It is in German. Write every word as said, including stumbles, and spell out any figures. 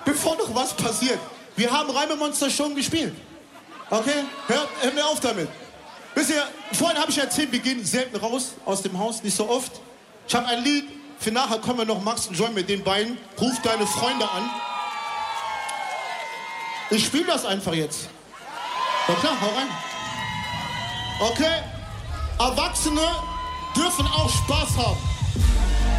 bevor noch was passiert. Wir haben Reimemonster schon gespielt. Okay? Hört, hört mir auf damit. Wisst ihr, vorhin habe ich erzählt, wir gehen selten raus aus dem Haus, nicht so oft. Ich habe ein Lied, für nachher kommen wir noch Max und Joy mit den beiden. Ruf deine Freunde an. Ich spiele das einfach jetzt. Na klar, hau rein. Okay? Erwachsene dürfen auch Spaß haben.